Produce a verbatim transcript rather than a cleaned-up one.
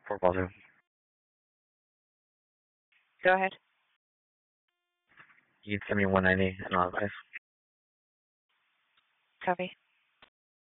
four positive. Go ahead. You can send me one ninety and I'll advise. Copy.